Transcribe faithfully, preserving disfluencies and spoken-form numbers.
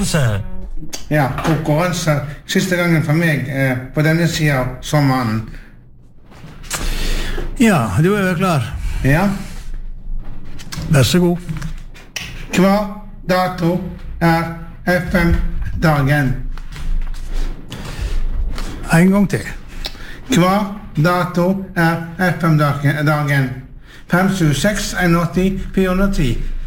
konkurranse. Ja, konkurranse. Siste gangen for meg eh, på denne siden av sommeren. Ja, du er jo klar. Ja. Vær så god. Hva dato er F M-dagen? En gang til. Hva dato er F M-dagen? fem sju seks en åtti fire ti